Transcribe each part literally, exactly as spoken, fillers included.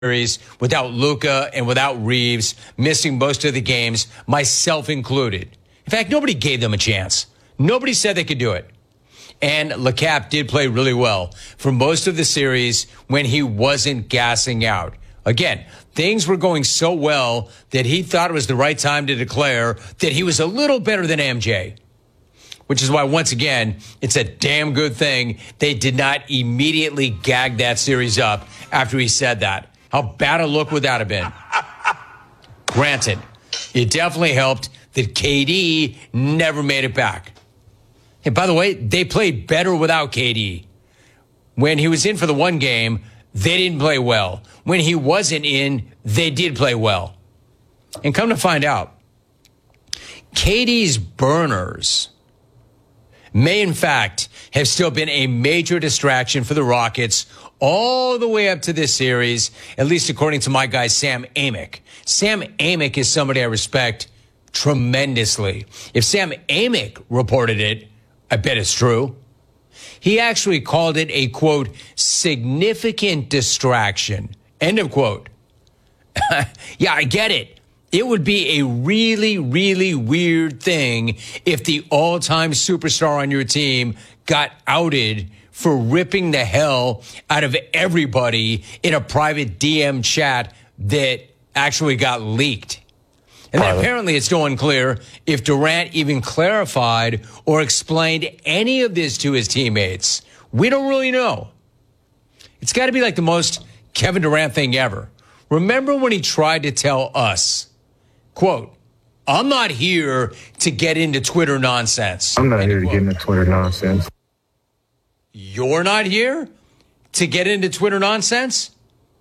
series without Luka and without Reeves, missing most of the games, myself included. In fact, nobody gave them a chance. Nobody said they could do it. And LeCap did play really well for most of the series when he wasn't gassing out. Again, things were going so well that he thought it was the right time to declare that he was a little better than M J. Which is why, once again, it's a damn good thing they did not immediately gag that series up after he said that. How bad a look would that have been? Granted, it definitely helped that K D never made it back. Hey, by the way, they played better without K D. When he was in for the one game, they didn't play well. When he wasn't in, they did play well. And come to find out, K D's burners may, in fact, have still been a major distraction for the Rockets all the way up to this series, at least according to my guy, Sam Amick. Sam Amick is somebody I respect tremendously. If Sam Amick reported it, I bet it's true. He actually called it a, quote, significant distraction, end of quote. Yeah, I get it. It would be a really, really weird thing if the all-time superstar on your team got outed for ripping the hell out of everybody in a private D M chat that actually got leaked. And then apparently it's still unclear if Durant even clarified or explained any of this to his teammates. We don't really know. It's got to be like the most Kevin Durant thing ever. Remember when he tried to tell us, quote, I'm not here to get into Twitter nonsense. I'm not here to get into Twitter nonsense. You're not here to get into Twitter nonsense?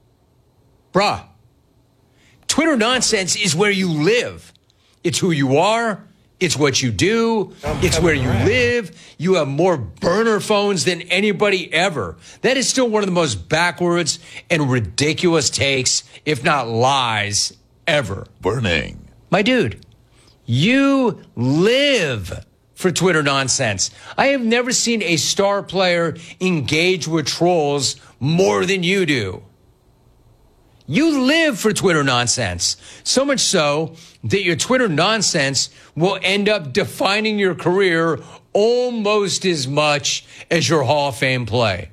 Bruh. Twitter nonsense is where you live. It's who you are. It's what you do. It's where you live. You have more burner phones than anybody ever. That is still one of the most backwards and ridiculous takes, if not lies, ever. Burning. My dude, you live for Twitter nonsense. I have never seen a star player engage with trolls more than you do. You live for Twitter nonsense, so much so that your Twitter nonsense will end up defining your career almost as much as your Hall of Fame play.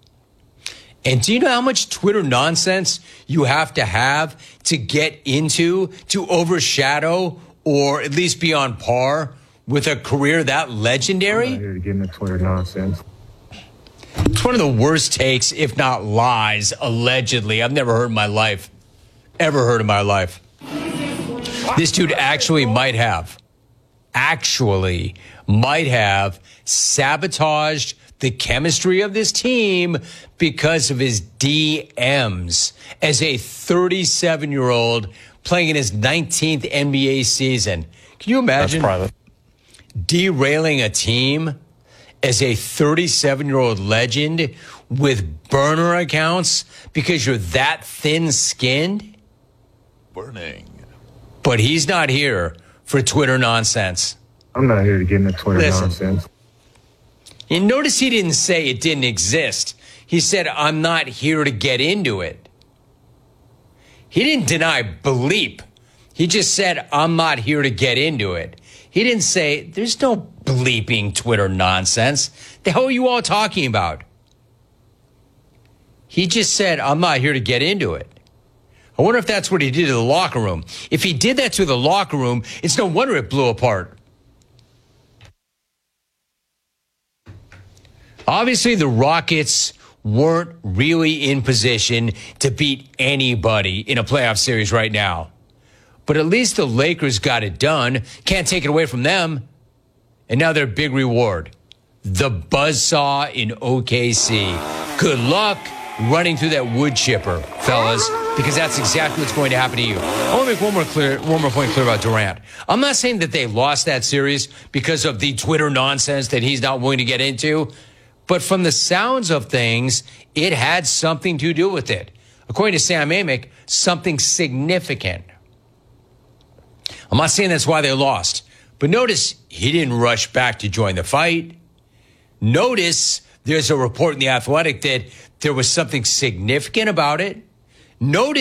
And do you know how much Twitter nonsense you have to have to get into, to overshadow, or at least be on par with a career that legendary? I'm not here to get into Twitter nonsense. It's one of the worst takes, if not lies, allegedly, I've never heard in my life. Ever heard in my life. This dude actually might have, actually might have sabotaged the chemistry of this team because of his D Ms as a thirty-seven-year-old playing in his nineteenth N B A season. Can you imagine derailing a team as a thirty-seven-year-old legend with burner accounts because you're that thin-skinned? Burning. But he's not here for Twitter nonsense. I'm not here to get into Twitter Listen. nonsense. And notice he didn't say it didn't exist. He said, I'm not here to get into it. He didn't deny bleep. He just said, I'm not here to get into it. He didn't say, there's no bleeping Twitter nonsense. The hell are you all talking about? He just said, I'm not here to get into it. I wonder if that's what he did to the locker room. If he did that to the locker room, it's no wonder it blew apart. Obviously, the Rockets weren't really in position to beat anybody in a playoff series right now. But at least the Lakers got it done. Can't take it away from them. And now their big reward, the buzzsaw in O K C. Good luck running through that wood chipper, fellas, because that's exactly what's going to happen to you. I want to make one more clear, one more point clear about Durant. I'm not saying that they lost that series because of the Twitter nonsense that he's not willing to get into. But from the sounds of things, it had something to do with it. According to Sam Amick, something significant. I'm not saying that's why they lost. But notice he didn't rush back to join the fight. Notice there's a report in The Athletic that there was something significant about it. Notice